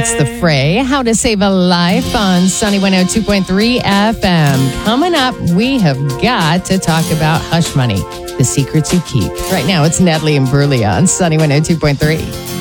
It's The Fray, How to Save a Life on Sunny 102.3 FM. Coming up, we have got to talk about hush money, the secrets you keep. Right now, it's Natalie and Brulia on Sunny 102.3.